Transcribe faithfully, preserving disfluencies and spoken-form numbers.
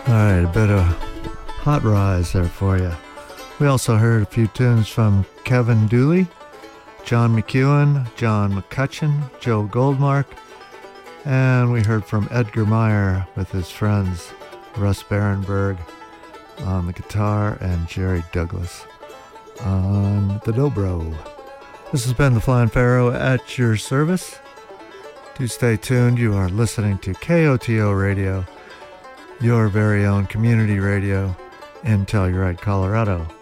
All right, a bit of hot rise there for you. We also heard a few tunes from Kevin Dooley, John McEwen, John McCutcheon, Joe Goldmark, and we heard from Edgar Meyer with his friends Russ Barenberg on the guitar and Jerry Douglas on the dobro. This has been the Flying Pharaoh at your service. Do stay tuned. You are listening to K O T O Radio, your very own community radio in Telluride, Colorado.